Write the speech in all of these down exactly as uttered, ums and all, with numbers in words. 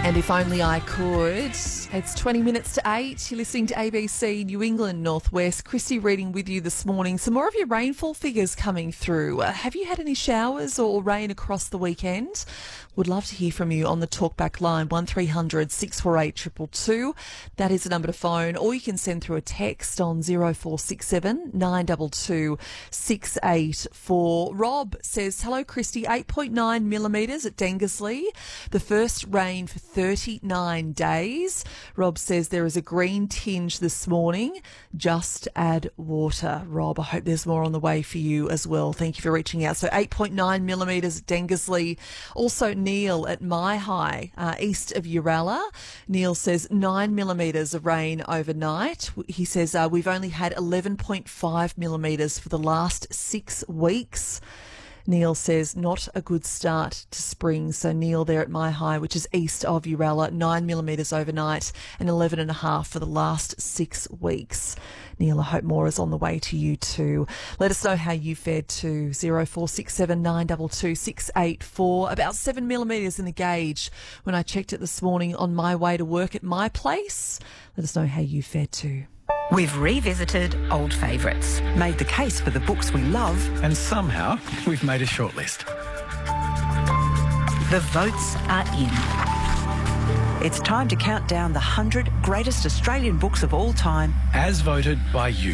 And if only I could. It's twenty minutes to eight. You're listening to A B C New England Northwest. Christy reading with you this morning. Some more of your rainfall figures coming through. Uh, have you had any showers or rain across the weekend? Would love to hear from you on the talkback line, one three hundred six four eight two two two. That is the number to phone, or you can send through a text on zero four six seven nine two two six eight four. Rob says, hello Christy, eight point nine millimetres at Dengisley. The first rain for thirty-nine days. Rob says there is a green tinge this morning. Just add water. Rob, I hope there's more on the way for you as well. Thank you for reaching out. So eight point nine millimetres at Dengisley. Also Neil at My High, uh, east of Uralla. Neil says nine millimetres of rain overnight. He says uh, we've only had eleven point five millimetres for the last six weeks. Neil says not a good start to spring. So Neil there at My High, which is east of Uralla, nine millimetres overnight and eleven and a half for the last six weeks. Neil, I hope more is on the way to you too. Let us know how you fared too. zero four six seven nine two two six eight four. About seven millimetres in the gauge when I checked it this morning on my way to work at my place. Let us know how you fared too. We've revisited old favourites, made the case for the books we love, and somehow we've made a shortlist. The votes are in. It's time to count down the one hundred greatest Australian books of all time. As voted by you.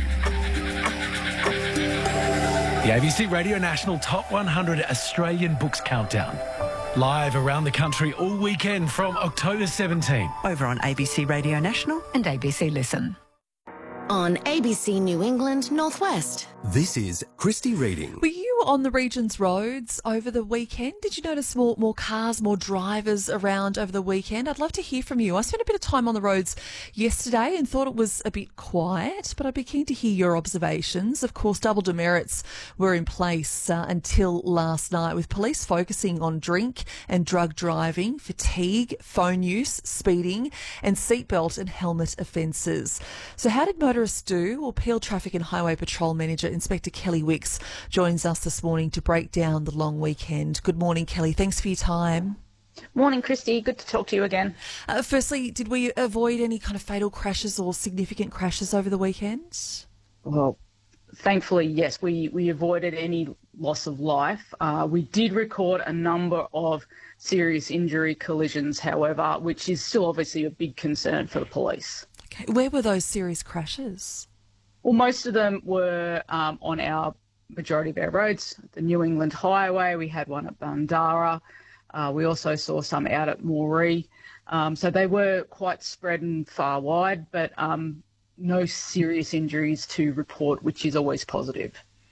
The A B C Radio National Top one hundred Australian Books Countdown. Live around the country all weekend from October seventeenth. Over on A B C Radio National and A B C Listen. On A B C New England Northwest. This is Christy reading. Were you on the region's roads over the weekend? Did you notice more more cars, more drivers around over the weekend? I'd love to hear from you. I spent a bit of time on the roads yesterday and thought it was a bit quiet, but I'd be keen to hear your observations. Of course, double demerits were in place uh, until last night, with police focusing on drink and drug driving, fatigue, phone use, speeding, and seatbelt and helmet offences. So how did motorists do? Well, Peel Traffic and Highway Patrol Manager Inspector Kelly Wicks joins us this morning to break down the long weekend. Good morning, Kelly. Thanks for your time. Morning, Christy. Good to talk to you again. Uh, firstly, did we avoid any kind of fatal crashes or significant crashes over the weekend? Well, thankfully, yes, we, we avoided any loss of life. Uh, we did record a number of serious injury collisions, however, which is still obviously a big concern for the police. Okay. Where were those serious crashes? Well, most of them were um, on our majority of our roads. The New England Highway, we had one at Bundara. Uh, we also saw some out at Moree. Um, so they were quite spread and far wide, but um, no serious injuries to report, which is always positive.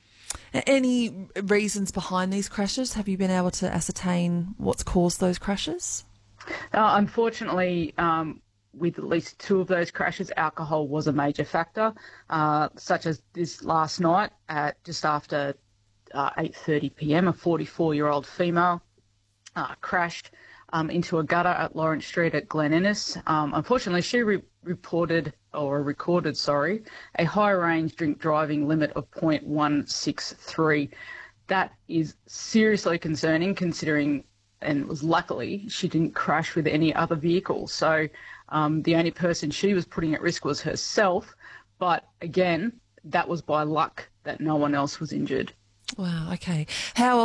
Any reasons behind these crashes? Have you been able to ascertain what's caused those crashes? Uh, unfortunately, um, with at least two of those crashes, alcohol was a major factor, uh, such as this last night at just after uh, eight thirty p m, a forty-four-year-old female uh, crashed um, into a gutter at Lawrence Street at Glen Innes. Um, unfortunately, she re- reported, or recorded, sorry, a high-range drink driving limit of point one six three. That is seriously concerning, considering, and it was luckily, she didn't crash with any other vehicles. So um, the only person she was putting at risk was herself. But again, that was by luck that no one else was injured. Wow, okay. How